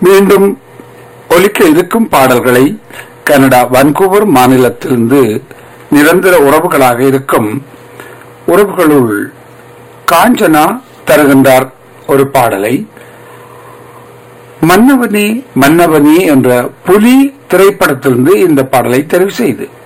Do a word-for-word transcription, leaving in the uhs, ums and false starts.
மீண்டும் ஒலிக்க இருக்கும் பாடல்களை கனடா வான்கூவர் மாநிலத்திலிருந்து நிரந்தர உறவுகளாக இருக்கும் உறவுகளுள் காஞ்சனா தருகின்றார் ஒரு பாடலை. மன்னவனே மன்னவனே என்ற புலி திரைப்படத்திலிருந்து இந்த பாடலை தெரிவு செய்து